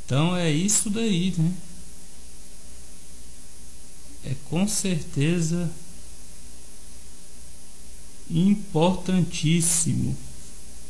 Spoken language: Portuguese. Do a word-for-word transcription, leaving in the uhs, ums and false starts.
Então é isso daí, né? É com certeza importantíssimo.